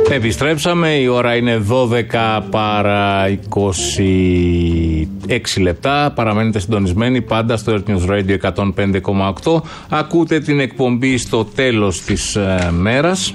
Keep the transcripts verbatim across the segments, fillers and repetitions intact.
Επιστρέψαμε, η ώρα είναι δώδεκα παρά είκοσι έξι λεπτά. Παραμένετε συντονισμένοι πάντα στο Earth News Radio εκατόν πέντε κόμμα οκτώ. Ακούτε την εκπομπή στο τέλος της ε, μέρας.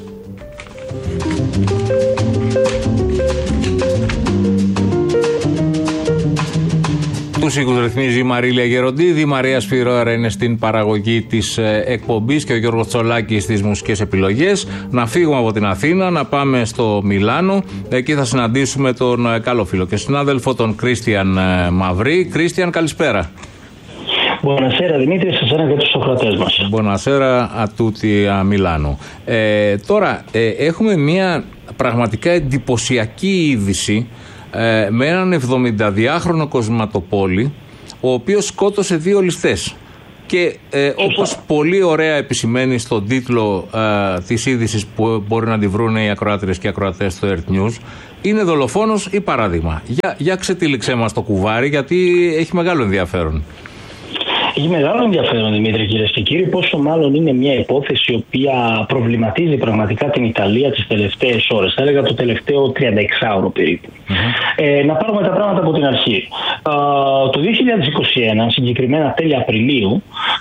Τους ήχους ρυθμίζει η Μαρίλια Γεροντίδη, η Μαρία Σπυρόερα είναι στην παραγωγή της ε, εκπομπής και ο Γιώργος Τσολάκης στις μουσικές επιλογές. Να φύγουμε από την Αθήνα, να πάμε στο Μιλάνο. Εκεί θα συναντήσουμε τον ε, καλό φίλο και συνάδελφο, τον Κρίστιαν ε, Μαυρή. Κρίστιαν, καλησπέρα. Buonasera Δημήτρη, σε εσένα και τους ακροατές μας. Buonasera a tutti a Milano. Ε, τώρα, ε, έχουμε μια πραγματικά εντυπωσιακή είδηση ε, με έναν εβδομηνταδυάχρονο κοσματοπόλη, ο οποίος σκότωσε δύο ληστές. Και ε, όπως πολύ ωραία επισημαίνει στον τίτλο ε, της είδησης που μπορεί να τη βρουν οι ακροάτριες και οι ακροατές στο Earth News, είναι δολοφόνος ή παράδειγμα. Για, για ξετύλιξέ μας το κουβάρι, γιατί έχει μεγάλο ενδιαφέρον. Έχει μεγάλο ενδιαφέρον, Δημήτρη, κυρίες και κύριοι, πόσο μάλλον είναι μια υπόθεση η οποία προβληματίζει πραγματικά την Ιταλία τις τελευταίες ώρες. Θα έλεγα το τελευταίο τριανταεξάωρο περίπου. Mm-hmm. Ε, να πάρουμε τα πράγματα από την αρχή. Ε, το δύο χιλιάδες είκοσι ένα, συγκεκριμένα τέλη Απριλίου,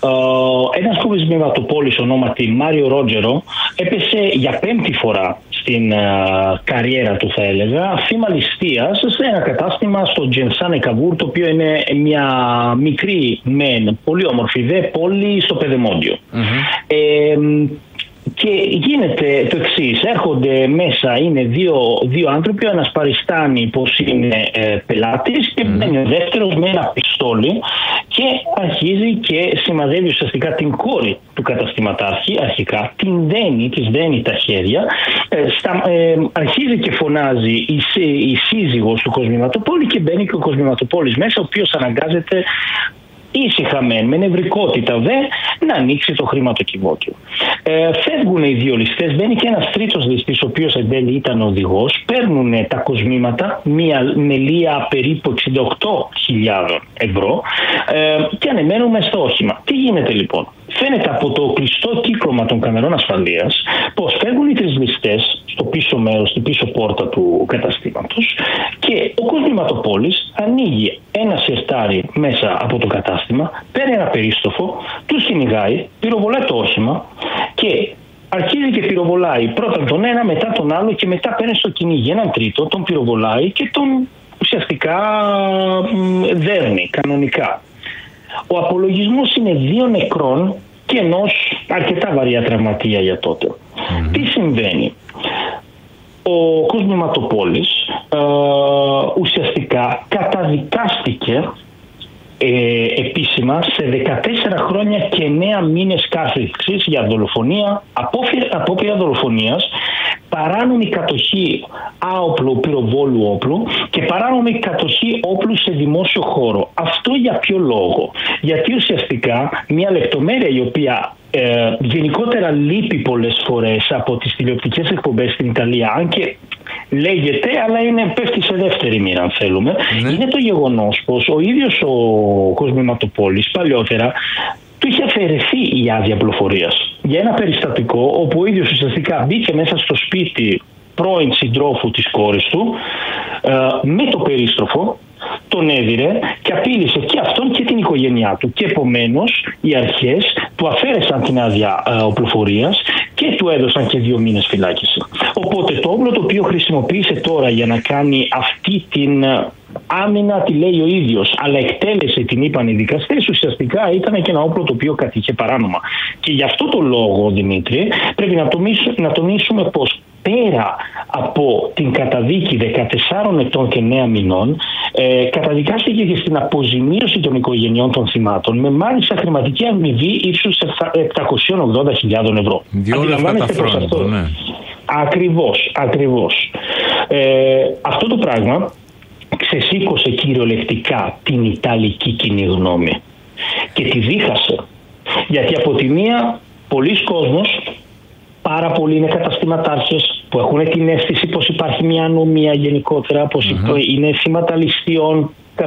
ε, ένας κοσμηματοπόλης ονόματι Μάριο Ρότζερο έπεσε για πέμπτη φορά στην uh, καριέρα του, θα έλεγα, θύμα ληστείας σε ένα κατάστημα στο Τζενσάνε Καβούρ, το οποίο είναι μια μικρή μεν πολύ όμορφη δε πόλη στο Πεδεμόντιο. Mm-hmm. Ε, και γίνεται το εξής: έρχονται μέσα, είναι δύο, δύο άνθρωποι, ο ένας παριστάνει πως είναι ε, πελάτης και μπαίνει mm. ο δεύτερος με ένα πιστόλι και αρχίζει και σημαδεύει ουσιαστικά την κόρη του καταστηματάρχη. Αρχικά την δένει, της δένει τα χέρια, ε, στα, ε, αρχίζει και φωνάζει η, η σύζυγος του κοσμηματοπόλη και μπαίνει και ο κοσμηματοπόλης μέσα, ο οποίος αναγκάζεται ήσυχα μεν, με νευρικότητα δε, να ανοίξει το χρηματοκιβώτιο. Ε, φεύγουν οι δύο ληστές, μπαίνει και ένας τρίτος ληστής, ο οποίος εν τέλει ήταν οδηγός, παίρνουν τα κοσμήματα, μία μελία περίπου εξήντα οκτώ χιλιάδες ευρώ ε, και ανεμένουν μες στο όχημα. Τι γίνεται λοιπόν? Φαίνεται από το κλειστό κύκλωμα των καμερών ασφαλείας πως φεύγουν οι τρεις ληστές στο πίσω μέρος, στην πίσω πόρτα του καταστήματος και ο κοσμηματοπόλης ανοίγει ένα σερτάρι μέσα από το κατάστημα, παίρνει ένα περίστοφο, τους κυνηγάει, πυροβολάει το όχημα και αρχίζει και πυροβολάει πρώτα τον ένα, μετά τον άλλο και μετά παίρνει στο κυνήγι έναν τρίτο, τον πυροβολάει και τον ουσιαστικά δέρνει κανονικά. Ο απολογισμός είναι δύο νεκρών και ενός αρκετά βαριά τραυματία για τότε. Mm-hmm. Τι συμβαίνει? Ο κοσμηματοπόλης ε, ουσιαστικά καταδικάστηκε ε, επίσημα σε δεκατέσσερα χρόνια και εννέα μήνες κάθριξης για δολοφονία, απόπειρα δολοφονίας, παράνομη κατοχή άοπλου πυροβόλου όπλου και παράνομη κατοχή όπλου σε δημόσιο χώρο. Αυτό για ποιο λόγο? Γιατί ουσιαστικά μια λεπτομέρεια η οποία ε, γενικότερα λείπει πολλές φορές από τις τηλεοπτικές εκπομπές στην Ιταλία, αν και λέγεται, αλλά είναι, πέφτει σε δεύτερη μοίρα αν θέλουμε, ναι. είναι το γεγονός πως ο ίδιος ο κοσμηματοπόλης παλιότερα του είχε αφαιρεθεί η άδεια πλοφορίας για ένα περιστατικό όπου ο ίδιος ουσιαστικά μπήκε μέσα στο σπίτι πρώην συντρόφου της κόρης του ε, με το περίστροφο, τον έδιρε και απείλησε και αυτόν και την οικογένειά του και επομένως οι αρχές του αφαίρεσαν την άδεια ε, οπλοφορίας και του έδωσαν και δύο μήνες φυλάκιση. Οπότε το όπλο το οποίο χρησιμοποίησε τώρα για να κάνει αυτή την άμυνα, τη λέει ο ίδιος, αλλά εκτέλεσε την είπαν οι δικαστές, ουσιαστικά ήταν και ένα όπλο το οποίο κατήχε παράνομα. Και γι' αυτό το λόγο, Δημήτρη, πρέπει να τονίσουμε, να τονίσουμε πως πέρα από την καταδίκη δεκατεσσάρων ετών και εννέα μηνών, ε, καταδικάστηκε και στην αποζημίωση των οικογενειών των θυμάτων, με μάλιστα χρηματική αμοιβή ύψους επτακόσιες ογδόντα χιλιάδες ευρώ. Διόλου καταφρόνητο, ναι. Ακριβώς, ακριβώς. Ε, αυτό το πράγμα ξεσήκωσε κυριολεκτικά την Ιταλική κοινή γνώμη και τη δίχασε. Γιατί από τη μία πολλοί κόσμος, πάρα πολλοί είναι καταστηματάρχες που έχουν την αίσθηση πως υπάρχει μια ανομία γενικότερα, πως mm-hmm. είναι θύματα ληστείων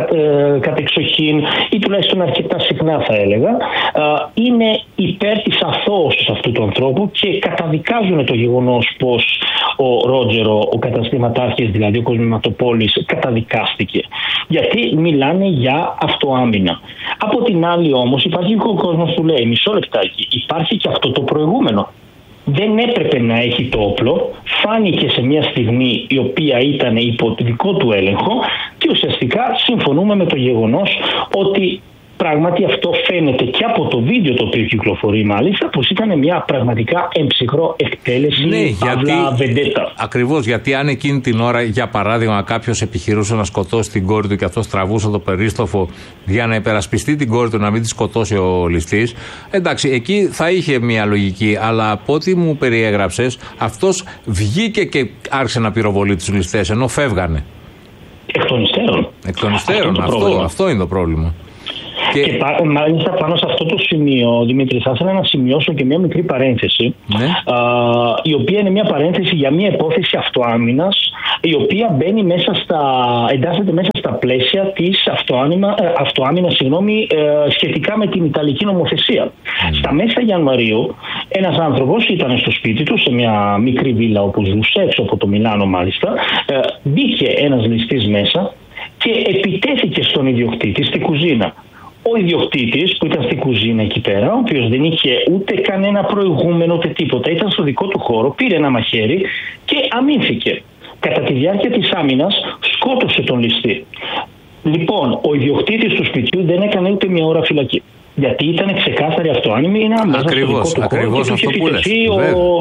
κατεξοχήν ή τουλάχιστον αρκετά συχνά θα έλεγα, είναι υπέρ της αθώωσης αυτού του ανθρώπου και καταδικάζουν το γεγονός πως ο Ρότζερο, ο καταστηματάρχης δηλαδή ο Κοσμηματοπόλης, καταδικάστηκε. Γιατί μιλάνε για αυτοάμυνα. Από την άλλη όμως υπάρχει και ο κόσμος που λέει μισό λεπτάκι, υπάρχει και αυτό το προηγούμενο. Δεν έπρεπε να έχει το όπλο, φάνηκε σε μια στιγμή η οποία ήταν υπό δικό του έλεγχο και ουσιαστικά συμφωνούμε με το γεγονός ότι πράγματι αυτό φαίνεται και από το βίντεο το οποίο κυκλοφορεί μάλιστα πως ήταν μια πραγματικά εμψυχρό εκτέλεση, ναι, γιατί, βεντέτα. Ακριβώς, γιατί αν εκείνη την ώρα για παράδειγμα κάποιος επιχειρούσε να σκοτώσει την κόρη του και αυτός τραβούσε το περίστοφο για να υπερασπιστεί την κόρη του να μην τη σκοτώσει ο ληστής, εντάξει εκεί θα είχε μια λογική, αλλά από ό,τι μου περιέγραψες αυτός βγήκε και άρχισε να πυροβολεί τους ληστές ενώ φεύγανε. Εκ των υστέρων. Εκ των υστέρων, αυτό, αυτό, αυτό είναι το πρόβλημα. Και, και πά, μάλιστα πάνω σε αυτό το σημείο, Δημήτρη, θα ήθελα να σημειώσω και μια μικρή παρένθεση, ναι. α, η οποία είναι μια παρένθεση για μια υπόθεση αυτοάμυνας, η οποία μπαίνει μέσα στα, εντάσσεται μέσα στα πλαίσια της αυτοάμυνας συγγνώμη, ε, σχετικά με την Ιταλική νομοθεσία. Mm. Στα μέσα Ιανουαρίου, ένας άνθρωπος ήταν στο σπίτι του, σε μια μικρή βίλα όπου ζούσε, έξω από το Μιλάνο μάλιστα, ε, μπήκε ένας ληστής μέσα και επιτέθηκε στον ιδιοκτήτη στη κουζίνα. Ο ιδιοκτήτης που ήταν στην κουζίνα εκεί πέρα, ο οποίος δεν είχε ούτε κανένα προηγούμενο ούτε τίποτα, ήταν στο δικό του χώρο, πήρε ένα μαχαίρι και αμήνθηκε. Κατά τη διάρκεια της άμυνας σκότωσε τον ληστή. Λοιπόν, ο ιδιοκτήτης του σπιτιού δεν έκανε ούτε μια ώρα φυλακή. Γιατί ήταν ξεκάθαρη αυτοάνημη, είναι μέσα στο δικό του χώρο και του είχε επιτεθεί ο,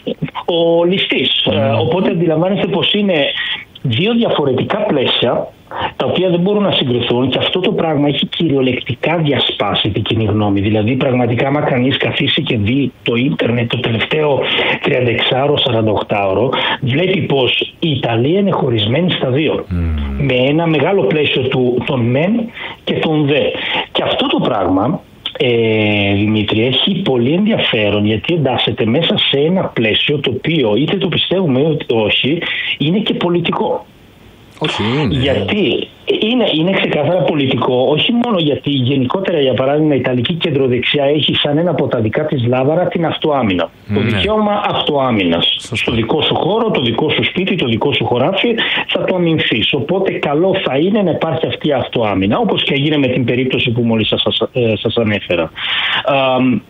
ο ληστής. Mm. Ε, οπότε αντιλαμβάνεστε πως είναι δύο διαφορετικά πλαίσια τα οποία δεν μπορούν να συγκριθούν και αυτό το πράγμα έχει κυριολεκτικά διασπάσει την κοινή γνώμη. Δηλαδή πραγματικά άμα κανείς καθίσει και δει το ίντερνετ το τελευταίο τριανταεξάωρο σαρανταοκτάωρο βλέπει πως η Ιταλία είναι χωρισμένη στα δύο. Mm. Με ένα μεγάλο πλαίσιο του των μεν και των δε. Και αυτό το πράγμα Ε, Δημήτρη, έχει πολύ ενδιαφέρον γιατί εντάσσεται μέσα σε ένα πλαίσιο το οποίο είτε το πιστεύουμε είτε όχι είναι και πολιτικό. Όχι είναι. Γιατί είναι, είναι ξεκάθαρα πολιτικό, όχι μόνο γιατί γενικότερα για παράδειγμα η Ιταλική κεντροδεξιά έχει σαν ένα από τα δικά της λάβαρα την αυτοάμυνα. Mm, το δικαίωμα ναι. αυτοάμυνας. Στο δικό σου χώρο, το δικό σου σπίτι, το δικό σου χωράφι θα το αμυνθείς. Οπότε καλό θα είναι να υπάρχει αυτή η αυτοάμυνα, όπως και έγινε με την περίπτωση που μόλις σας, ε, σας ανέφερα. Ε,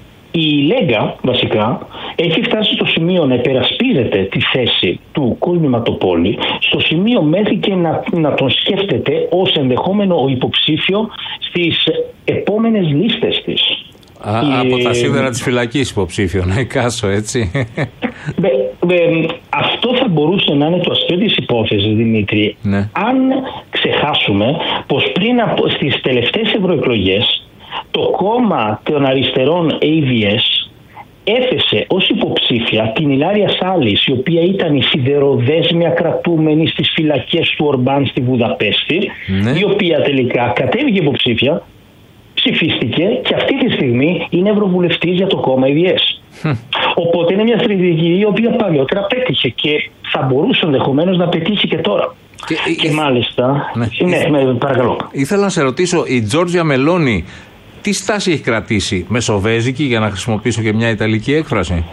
Η Λέγκα βασικά έχει φτάσει στο σημείο να υπερασπίζεται τη θέση του Κοσμηματοπόλη, στο σημείο μέχρι και να, να τον σκέφτεται ως ενδεχόμενο υποψήφιο στις επόμενες λίστες της. Α, η... Από τα σίδερα της φυλακής υποψήφιο, να εικάσω έτσι. Μπε, μπε, αυτό θα μπορούσε να είναι το αστείο της υπόθεσης, Δημήτρη, ναι. αν ξεχάσουμε πως πριν από, στις τελευταίες ευρωεκλογές το κόμμα των αριστερών έι βι ες έθεσε ως υποψήφια την Ηλάρια Σάλης, η οποία ήταν η σιδεροδέσμια κρατούμενη στις φυλακές του Ορμπάν στη Βουδαπέστη, ναι. η οποία τελικά κατέβηκε υποψήφια, ψηφίστηκε και αυτή τη στιγμή είναι ευρωβουλευτής για το κόμμα έι βι ες. Hm. Οπότε είναι μια στρατηγική η οποία παλιότερα πέτυχε και θα μπορούσε ενδεχομένως να πετύχει και τώρα. Και, και ε, μάλιστα, ναι, ναι, ναι, ναι, παρακαλώ. Ήθελα να σε ρωτήσω, η Τζόρτζια Μελόνι τι στάση έχει κρατήσει, μεσοβέζικη, για να χρησιμοποιήσω και μια ιταλική έκφραση?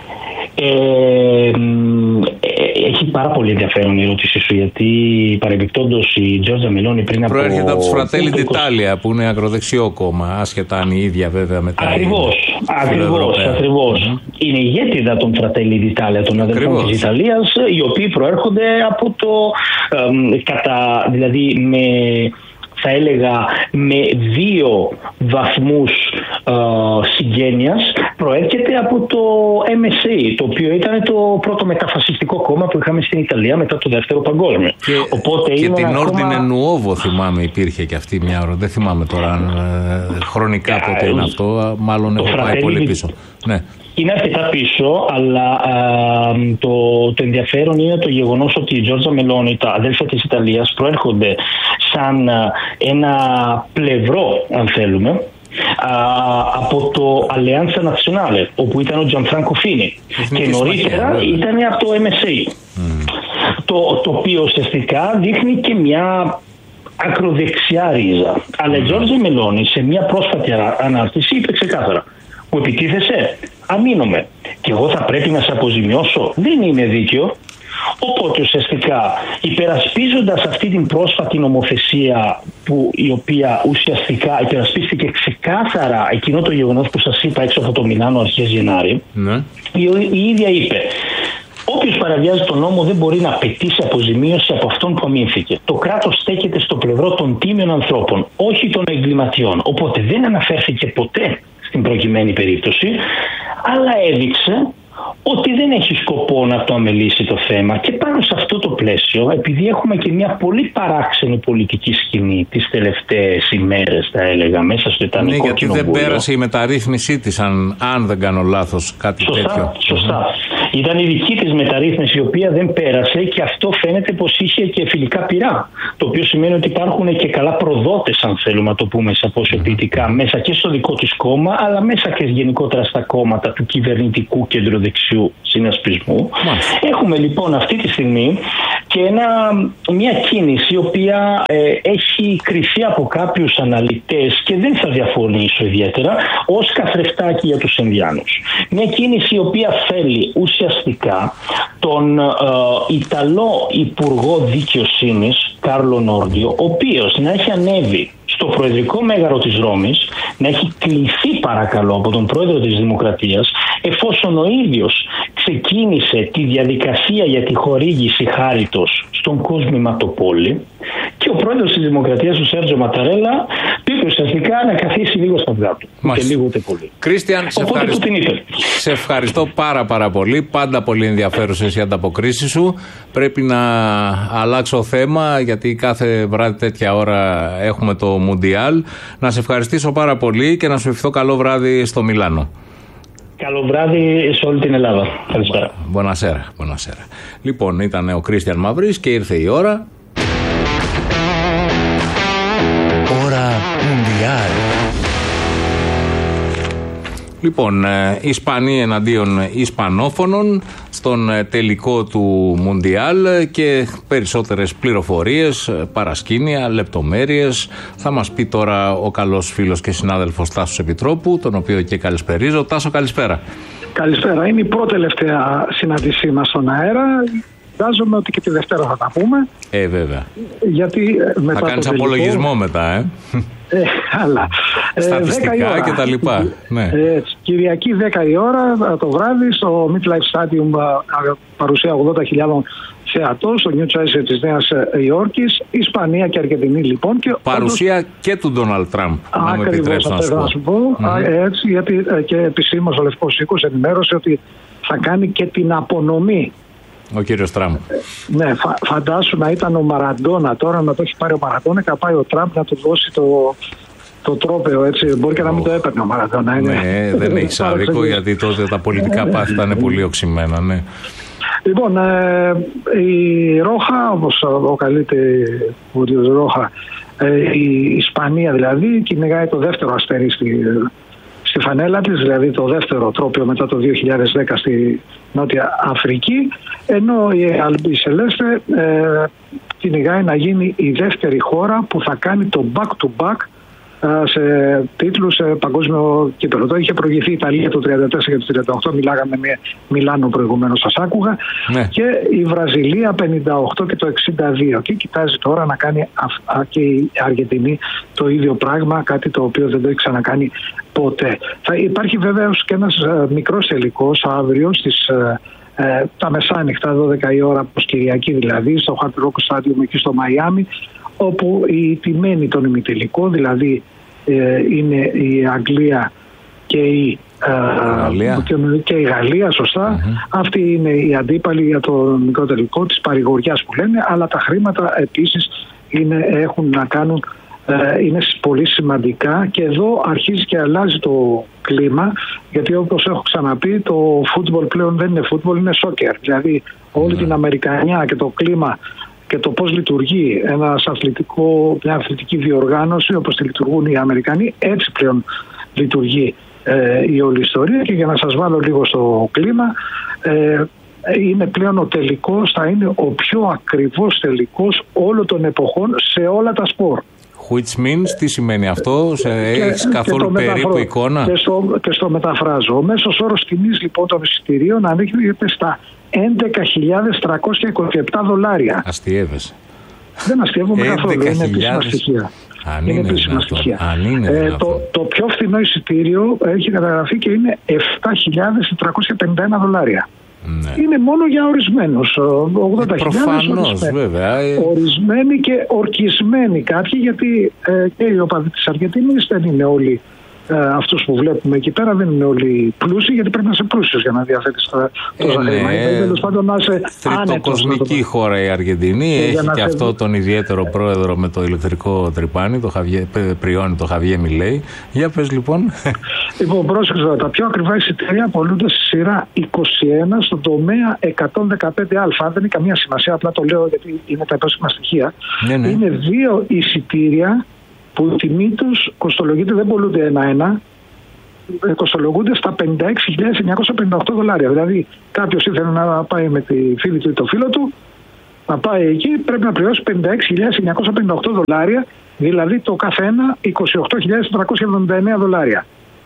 Ε, έχει πάρα πολύ ενδιαφέρον η ερώτησή σου, γιατί παρεμπιπτόντως η Τζόρτζια Μελόνι πριν από... Προέρχεται από τους Fratelli d'Italia, που είναι ακροδεξιό κόμμα, άσχετα αν η ίδια βέβαια μετά... Ακριβώς, ακριβώς, ακριβώς. Mm-hmm. Είναι ηγέτιδα των Fratelli d'Italia, των αδελφών της Ιταλίας, οι οποίοι προέρχονται από το... Ε, κατά, δηλαδή με... θα έλεγα με δύο βαθμούς ε, συγγένειας, προέρχεται από το εμ ες έι, το οποίο ήταν το πρώτο μεταφασιστικό κόμμα που είχαμε στην Ιταλία μετά το δεύτερο παγκόσμιο. Και, Οπότε και την Ordine Nuovo θυμάμαι υπήρχε και αυτή μια ώρα, δεν θυμάμαι τώρα ε, χρονικά yeah, πότε είναι αυτό, μάλλον έχω πάει πολύ πίσω. Ναι. Είναι αρκετά πίσω, αλλά α, το, το ενδιαφέρον είναι το γεγονός ότι η Τζόρτζια Μελόνι, τα αδέλφια της Ιταλίας, προέρχονται σαν α, ένα πλευρό, αν θέλουμε, α, από το Alleanza Nazionale, όπου ήταν ο Gianfranco Fini. Και νωρίτερα yeah, ήταν από το εμ ες έι. Mm. Το, το οποίο ουσιαστικά δείχνει και μια ακροδεξιά ρίζα. Αλλά η Τζόρτζια Μελόνι σε μια πρόσφατη ανάρτηση είπε ξεκάθαρα: μου επιτίθεσαι, αμήνομαι. και εγώ θα πρέπει να σε αποζημιώσω. Δεν είναι δίκαιο. Οπότε ουσιαστικά υπερασπίζοντας αυτή την πρόσφατη νομοθεσία που η οποία ουσιαστικά υπερασπίστηκε ξεκάθαρα εκείνο το γεγονός που σας είπα έξω από το Μιλάνο αρχές Γενάρη, ναι. η, η ίδια είπε όποιος παραβιάζει τον νόμο δεν μπορεί να απαιτήσει αποζημίωση από αυτόν που αμήνθηκε. Το κράτος στέκεται στο πλευρό των τίμιων ανθρώπων, όχι των εγκληματιών. Οπότε δεν αναφέρθηκε ποτέ στην προκειμένη περίπτωση, αλλά έδειξε ότι δεν έχει σκοπό να το αμελήσει το θέμα. Και πάνω σε αυτό το πλαίσιο, επειδή έχουμε και μια πολύ παράξενη πολιτική σκηνή τις τελευταίες ημέρες, θα έλεγα, μέσα στο Ιταλικό ναι, γιατί Κοινοβούλιο. Δεν πέρασε η μεταρρύθμισή της, αν, αν δεν κάνω λάθος, κάτι σωστά, τέτοιο. Σωστά. Mm-hmm. Ήταν η δική της μεταρρύθμιση, η οποία δεν πέρασε και αυτό φαίνεται πως είχε και φιλικά πειρά. Το οποίο σημαίνει ότι υπάρχουν και καλά προδότες, αν θέλουμε να το πούμε σαποσιοποιητικά, mm-hmm. μέσα και στο δικό της κόμμα, αλλά μέσα και γενικότερα στα κόμματα του κυβερνητικού κεντροδεξιού συνασπισμού. Mm-hmm. Έχουμε λοιπόν αυτή τη στιγμή και ένα, μια κίνηση η οποία ε, έχει κριθεί από κάποιους αναλυτές και δεν θα διαφωνήσω ιδιαίτερα ως καθρεφτάκι για τους Ινδιάνους. Μια κίνηση η οποία θέλει ουσιαστικά τον ε, Ιταλό Υπουργό Δικαιοσύνης Κάρλο Νόρντιο, ο οποίος να έχει ανέβει στο Προεδρικό Μέγαρο της Ρώμης, να έχει κληθεί παρακαλώ από τον Πρόεδρο της Δημοκρατίας, εφόσον ο ίδιος ξεκίνησε τη διαδικασία για τη χορήγηση χάριτος στον Κόσμη Ματοπόλη και ο Πρόεδρος της Δημοκρατίας, ο Σέρτζο Ματαρέλα, πήγε ουσιαστικά να καθίσει λίγο στα αυγά του. Και λίγο ούτε πολύ. Κρίστιαν, σε, ευχαριστώ... σε ευχαριστώ πάρα πάρα πολύ. Πάντα πολύ ενδιαφέρουσες οι ανταποκρίσεις σου. Πρέπει να αλλάξω θέμα, γιατί κάθε βράδυ τέτοια ώρα έχουμε το Μουντιάλ. Να σε ευχαριστήσω πάρα πολύ και να σου ευχηθώ καλό βράδυ στο Μιλάνο. Καλό βράδυ σε όλη την Ελλάδα. Καλησπέρα. Μπονασέρα, μπονασέρα. Λοιπόν, ήταν ο Κρίστιαν Μαυρής και ήρθε η ώρα. Ώρα Μουντιάλ. Λοιπόν, Ισπανοί εναντίον Ισπανόφωνων στον τελικό του Μουντιάλ και περισσότερες πληροφορίες, παρασκήνια, λεπτομέρειες. Θα μας πει τώρα ο καλός φίλος και συνάδελφος Τάσος Επιτρόπου, τον οποίο και καλησπερίζω. Τάσο, καλησπέρα. Καλησπέρα. Είναι η πρώτη τελευταία συνάντησή μας στον αέρα. Φαντάζομαι ότι και τη Δευτέρα θα τα πούμε. Ε, βέβαια. Γιατί μετά θα κάνεις τελικό... απολογισμό μετά, ε. ε αλλά. Στατιστικά και τα λοιπά. Ναι. Ε, Κυριακή δέκα η ώρα το βράδυ στο MetLife Stadium, παρουσία ογδόντα χιλιάδων θεατών στο New Jersey της Νέας Υόρκης, Ισπανία και Αργεντινή λοιπόν. Και παρουσία όντως... και του Ντόναλντ Τραμπ. Να μου επιτρέψει να σου πω. σου πω. Mm-hmm. Έτσι, γιατί και επισήμως ο Λευκός Οίκος ενημέρωσε ότι θα κάνει και την απονομή. Ο κύριος Τραμπ. Ναι, φα, φαντάσου να ήταν ο Μαραντόνα τώρα, να το έχει πάρει ο Μαραντόνα και να πάει ο Τραμπ να του δώσει το, το τρόπαιο, έτσι. Μπορεί και να μην το έπαιρνε ο Μαραντόνα. Ναι, δεν έχει άδικο, γιατί τότε τα πολιτικά πάθη ήταν πολύ οξυμένα, ναι. Λοιπόν, ε, η Ρόχα, όπως αποκαλείται ο κ. Ρόχα, ε, η Ισπανία δηλαδή, κυνηγάει το δεύτερο αστέρι στη, στη φανέλα της, δηλαδή το δεύτερο τρόπαιο μετά το δύο χιλιάδες δέκα στη Νότια Αφρική, ενώ η Αλμπή Σελέστε ε, κυνηγάει να γίνει η δεύτερη χώρα που θα κάνει το back-to-back σε τίτλους σε παγκόσμιο κύπελλο. Το είχε προηγηθεί η Ιταλία το τριάντα τέσσερα και το τριάντα οκτώ, μιλάγαμε με Μιλάνο προηγουμένως, σας άκουγα, ναι. Και η Βραζιλία πενήντα οκτώ και το εξήντα δύο, και κοιτάζει τώρα να κάνει α, και η Αργεντινή το ίδιο πράγμα, κάτι το οποίο δεν το έχει ξανακάνει ποτέ. Θα υπάρχει βεβαίως και ένας μικρός τελικός αύριο στις ε, τα μεσάνυχτα, δώδεκα η ώρα προς Κυριακή δηλαδή, στο Hard Rock Stadium εκεί στο Μαϊάμι, όπου η τιμένη των ημιτελικών, δηλαδή ε, είναι η Αγγλία και η, ε, και, και η Γαλλία, σωστά. Mm-hmm. Αυτοί είναι οι αντίπαλοι για το μικρό τελικό της παρηγοριάς που λένε, αλλά τα χρήματα επίσης είναι, έχουν να κάνουν, ε, είναι πολύ σημαντικά, και εδώ αρχίζει και αλλάζει το κλίμα, γιατί όπως έχω ξαναπεί, το φούτμπολ πλέον δεν είναι φούτμπολ, είναι σόκερ. Δηλαδή όλη mm-hmm. την Αμερικανιά και το κλίμα και το πώς λειτουργεί ένας αθλητικό, μια αθλητική διοργάνωση όπως τη λειτουργούν οι Αμερικανοί, έτσι πλέον λειτουργεί ε, η όλη ιστορία. Και για να σας βάλω λίγο στο κλίμα, ε, είναι πλέον ο τελικός, θα είναι ο πιο ακριβώς τελικός όλων των εποχών σε όλα τα σπορ. Which means, τι σημαίνει αυτό, έχεις καθόλου περίπου εικόνα? Και στο, και στο μεταφράζω. Ο μέσος όρος τιμής λοιπόν των εισιτηρίων ανήκεται στα έντεκα χιλιάδες τριακόσια είκοσι επτά δολάρια. Αστιεύεσαι. Δεν αστιεύομαι καθόλου, είναι επίσημα στοιχεία. Αν είναι, είναι επίσημα στοιχεία. Αν είναι ε, το, το πιο φθηνό εισιτήριο έχει καταγραφεί και είναι επτά χιλιάδες τετρακόσια πενήντα ένα δολάρια. Ναι. Είναι μόνο για ορισμένους. ογδόντα χιλιάδες ορισμένοι. Βέβαια. Ορισμένοι και ορκισμένοι κάποιοι, γιατί ε, και οι οπαδοί της Αργεντινής δεν είναι όλοι ε, αυτούς που βλέπουμε εκεί πέρα, δεν είναι όλοι πλούσιοι, γιατί πρέπει να είσαι πλούσιος για να διαθέτεις τόσα ε, χρήματα. Ναι. Τέλος πάντων να είσαι τριτοκοσμική το... χώρα η Αργεντινή. Ε, έχει και να αυτό τον ιδιαίτερο πρόεδρο με το ηλεκτρικό τρυπάνι, το Χαβιέ, πριόνι, το Χαβιέ Μιλέη. Για πες λοιπόν. Λοιπόν, πρόσεξε, τα πιο ακριβά εισιτήρια απολούνται στη σειρά είκοσι ένα στον τομέα εκατόν δεκαπέντε α. Δεν είναι καμία σημασία, απλά το λέω γιατί είναι τα επίσημα στοιχεία. Ναι, ναι. Είναι δύο εισιτήρια που η τιμή τους κοστολογείται, δεν πολλούνται ένα-ένα, κοστολογούνται στα πενήντα έξι χιλιάδες εννιακόσια πενήντα οκτώ δολάρια. Δηλαδή, κάποιος ήθελε να πάει με τη φίλη του ή το φίλο του, να πάει εκεί, πρέπει να πληρώσει πενήντα έξι χιλιάδες εννιακόσια πενήντα οκτώ δολάρια, δηλαδή το καθένα είκοσι οκτώ χιλιάδες τετρακόσια εβδομήντα εννέα δολάρια.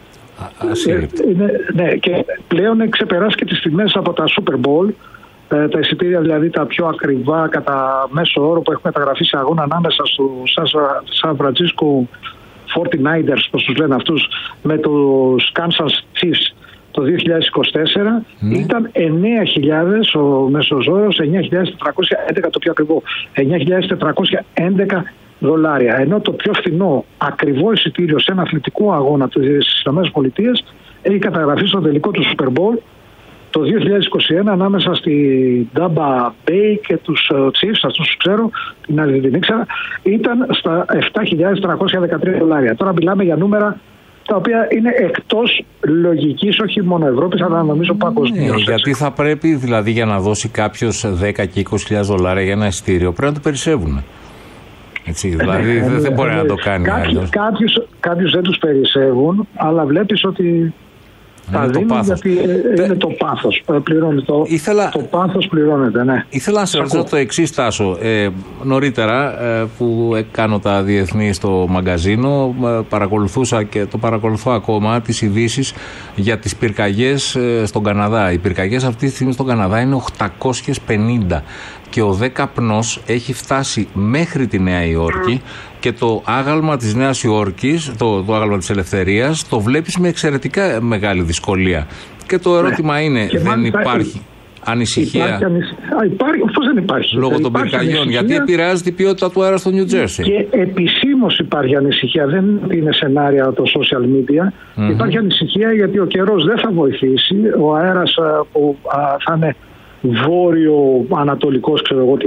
Ε, είναι, ναι, και πλέον έχει ξεπεράσει και τις τιμές από τα Super Bowl, ε, τα εισιτήρια δηλαδή τα πιο ακριβά κατά μέσο όρο που έχουν μεταγραφεί σε αγώνα ανάμεσα στο Σαν Φρανσίσκο φορτι-νάινερς, όπως τους λένε αυτούς, με τους Kansas Chiefs το δύο χιλιάδες είκοσι τέσσερα, ναι. Ήταν εννέα χιλιάδες ο μέσος όρος, εννέα χιλιάδες τετρακόσια έντεκα το πιο ακριβό, εννέα χιλιάδες τετρακόσια έντεκα δολάρια. Ενώ το πιο φθηνό ακριβό εισιτήριο σε ένα αθλητικό αγώνα στις ΗΠΑ έχει καταγραφεί στο τελικό του Super Bowl το δύο χιλιάδες είκοσι ένα ανάμεσα στη Tampa Bay και τους Chiefs, αυτούς τους ξέρω, την άλλη δεν ήξερα, ήταν στα επτά χιλιάδες τριακόσια δεκατρία δολάρια. Τώρα μιλάμε για νούμερα τα οποία είναι εκτός λογικής, όχι μόνο Ευρώπης, αλλά νομίζω παγκοσμίως. Ναι, γιατί θα πρέπει δηλαδή για να δώσει κάποιος δέκα και είκοσι χιλιάδες δολάρια για ένα εισιτήριο πρέπει να το περισσεύουν. Έτσι, δηλαδή ε, δεν, δεν μπορεί ε, να το κάνει κάποιοι, κάποιους, κάποιους δεν τους περισσεύουν, αλλά βλέπεις ότι τα δίνουν γιατί Τε... είναι το πάθος. Πληρώνει το, Ήθελα... το πάθος πληρώνεται, ναι. Ήθελα να σε ρωτήσω το εξής, Τάσο. Ε, νωρίτερα ε, που κάνω τα διεθνή στο μαγκαζίνο, ε, παρακολουθούσα και το παρακολουθώ ακόμα τις ειδήσεις για τις πυρκαγιές ε, στον Καναδά. Οι πυρκαγιές αυτή τη στιγμή στον Καναδά είναι οκτακόσιες πενήντα. Και ο δε καπνός έχει φτάσει μέχρι τη Νέα Υόρκη και το άγαλμα της Νέας Υόρκης, το, το άγαλμα της Ελευθερίας, το βλέπεις με εξαιρετικά μεγάλη δυσκολία. Και το ερώτημα ναι. είναι, και δεν υπάρχει, υπάρχει ανησυχία? Υπάρχει ανησυχία. Υπάρχει, πώς δεν υπάρχει? Λόγω των πυρκαγιών, γιατί επηρεάζει την ποιότητα του αέρα στο Νιου Τζέρσι. Και επισήμως υπάρχει ανησυχία, δεν είναι σενάρια το social media. Mm-hmm. Υπάρχει ανησυχία γιατί ο καιρός δεν θα βοηθήσει, ο αέρας που θα είναι βόρειο-ανατολικός, ξέρω εγώ,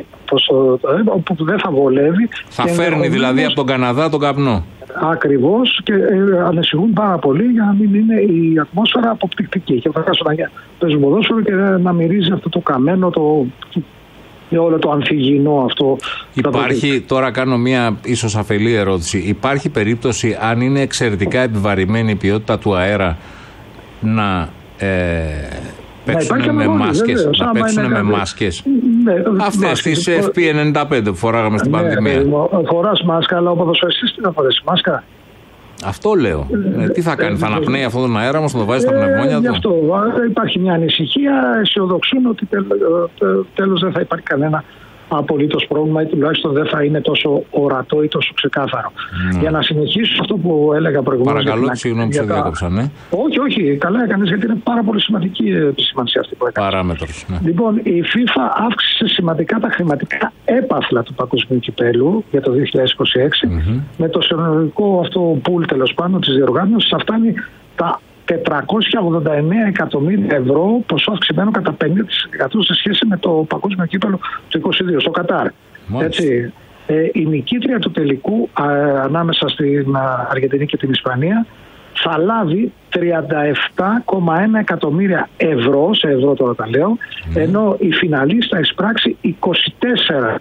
όπου δεν θα βολεύει. Θα φέρνει δηλαδή από τον Καναδά τον καπνό. Ακριβώς, και ε, ανησυχούν πάρα πολύ για να μην είναι η ατμόσφαιρα αποπτυκτική. Και θα κάσω να παίζουν ποδόσφαιρο και να μυρίζει αυτό το καμένο, το, όλο το ανθυγιεινό αυτό. Υπάρχει, τώρα κάνω μια ίσως αφελή ερώτηση, υπάρχει περίπτωση αν είναι εξαιρετικά επιβαρημένη η ποιότητα του αέρα να... Ε, παίξουν με μάσκες, να παίξουν με μάσκες. Ναι, αυτές τις εφ πι ενενήντα πέντε που φοράγαμε στην ναι, πανδημία. Ναι, φοράς μάσκα, αλλά ο ποδοσφαιριστής τι να φορέσει μάσκα? Αυτό λέω. Ε, τι θα κάνει, ε, θα αναπνέει αυτόν τον αέρα μας, θα το βάζει στα ε, πνευμόνια του? Γι' αυτό υπάρχει μια ανησυχία, αισιοδοξούν ότι τέλος δεν θα υπάρχει κανένα απολύτως πρόβλημα ή τουλάχιστον δεν θα είναι τόσο ορατό ή τόσο ξεκάθαρο. Mm. Για να συνεχίσω αυτό που έλεγα προηγουμένως. Παρακαλώ, συγγνώμη που σε διάκοψα, ναι. Όχι, όχι, καλά έκανες, γιατί είναι πάρα πολύ σημαντική επισήμανση αυτή που έκανες. Παράμετρος. Ναι. Λοιπόν, η FIFA αύξησε σημαντικά τα χρηματικά έπαθλα του Παγκοσμίου Κυπέλλου για το δύο χιλιάδες είκοσι έξι. Mm-hmm. Με το συνολικό αυτό πουλ τέλος πάντων της διοργάνωσης θα φτάνει τα τετρακόσια ογδόντα εννέα εκατομμύρια ευρώ, ποσό αυξημένο κατά πενήντα τοις εκατό σε σχέση με το Παγκόσμιο Κύπελλο του είκοσι δύο στο Κατάρ. Έτσι, ε, η νικήτρια του τελικού α, ανάμεσα στην Αργεντινή και την Ισπανία θα λάβει τριάντα επτά κόμμα ένα εκατομμύρια ευρώ, σε ευρώ τώρα τα λέω, mm. ενώ η φιναλίστ θα εισπράξει είκοσι τέσσερα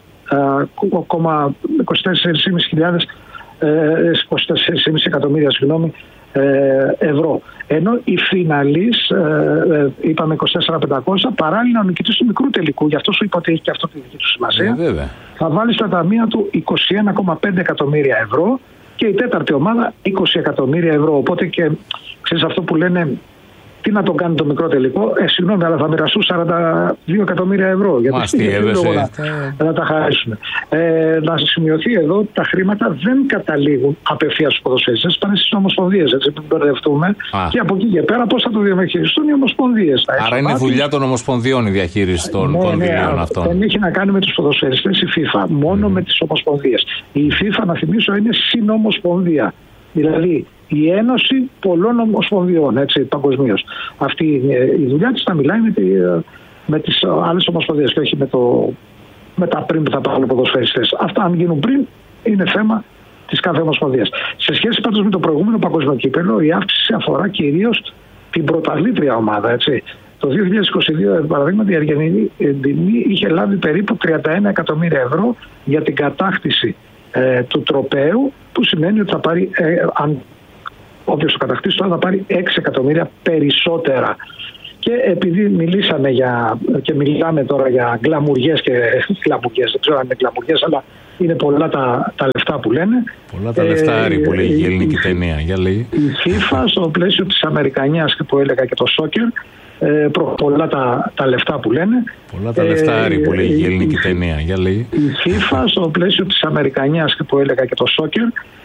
κόμμα είκοσι τέσσερα χιλιάδες είκοσι τέσσερα κόμμα πέντε εκατομμύρια συγγνώμη, ευρώ. Ενώ η φιναλής, ε, ε, είπαμε είκοσι τέσσερα χιλιάδες πεντακόσια, παράλληλα ο νικητής του μικρού τελικού, γι' αυτό σου είπα ότι έχει και αυτό τη δική του σημασία, yeah, θα βάλει στα ταμεία του είκοσι ένα κόμμα πέντε εκατομμύρια ευρώ και η τέταρτη ομάδα είκοσι εκατομμύρια ευρώ. Οπότε και ξέρεις αυτό που λένε, τι να το κάνει το μικρό τελικό, ε, συγγνώμη, αλλά θα μοιραστούν σαράντα δύο εκατομμύρια ευρώ. Γιατί δεν λόγο να, να τα χαρίσουν. Ε, να σημειωθεί εδώ, τα χρήματα δεν καταλήγουν απευθείας στους ποδοσφαιριστές, πάνε στις ομοσπονδίες. Έτσι, μην μπερδευτούμε. Και από εκεί και πέρα, πώς θα το διαχειριστούν οι ομοσπονδίες. Άρα είναι δουλειά των ομοσπονδιών η διαχείριση των κονδυλίων ναι, ναι, αυτών. Δεν έχει να κάνει με τους ποδοσφαιριστές η FIFA, μόνο mm. με τις ομοσπονδίες. Η FIFA, να θυμίσω, είναι συνομοσπονδία. Δηλαδή η Ένωση πολλών ομοσπονδιών, έτσι, παγκοσμίως. Αυτή η δουλειά της θα μιλάει με, τη, με τις άλλες ομοσπονδίες και όχι με, το, με τα πριν που θα πάρουν οι ποδοσφαιριστές. Αυτά αν γίνουν πριν είναι θέμα της κάθε ομοσπονδίας. Σε σχέση πάντως με το προηγούμενο παγκόσμιο κύπελλο, η αύξηση αφορά κυρίως την πρωταθλήτρια ομάδα. Έτσι. Το δύο χιλιάδες είκοσι δύο, παραδείγματι, η Αργεντινή είχε λάβει περίπου τριάντα ένα εκατομμύρια ευρώ για την κατάκτηση ε, του τροπαίου, που σημαίνει ότι θα πάρει, ε, αν όποιος το κατακτήσει τώρα, θα πάρει έξι εκατομμύρια περισσότερα. Και επειδή μιλήσαμε για, και μιλάμε τώρα για γκλαμουριές και γκλαμουριές, δεν ξέρω αν είναι γκλαμουριές, αλλά είναι πολλά τα, τα λεφτά που λένε. Πολλά τα λεφτά ε, που λέγει η ελληνική ταινία. Για λέγει. Η FIFA στο πλαίσιο της Αμερικανιάς που έλεγα και το σόκερ, ε, προ, πολλά τα, τα λεφτά που λένε. Πολλά τα λεφτά ε, που λέγει η ελληνική η, ταινία. Για λέγει. Η FIFA στο πλαίσιο της Αμερικανιάς που έλεγα και το σόκερ,